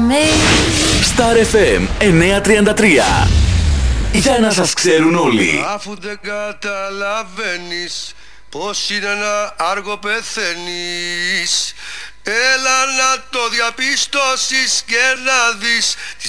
me. Star FM 933. Για να σας ξέρουν όλοι. Αφού δεν καταλαβαίνεις πως είναι να άργο πεθαίνεις, έλα να το διαπιστώσεις και να δεις